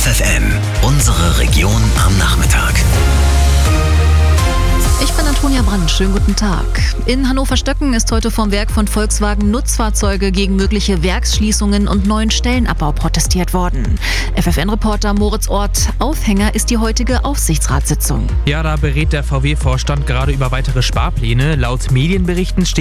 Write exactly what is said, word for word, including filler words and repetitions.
F F M, unsere Region am Nachmittag. Ich bin Antonia Brandt, schönen guten Tag. In Hannover-Stöcken ist heute vom Werk von Volkswagen Nutzfahrzeuge gegen mögliche Werksschließungen und neuen Stellenabbau protestiert worden. F F N-Reporter Moritz Ort, Aufhänger ist die heutige Aufsichtsratssitzung. Ja, da berät der V W-Vorstand gerade über weitere Sparpläne. Laut Medienberichten steht